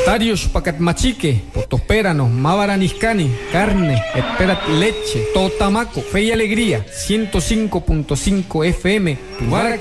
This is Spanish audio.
Tarios Pacatmachique, Potospérano, Mavaraniscani, carne, esperat leche, Totamaco, fe y alegría, 105.5 FM, Tumara